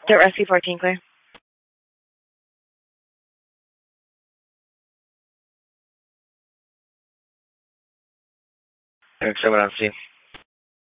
Dirt Rescue 14, clear. Eric 7 on scene.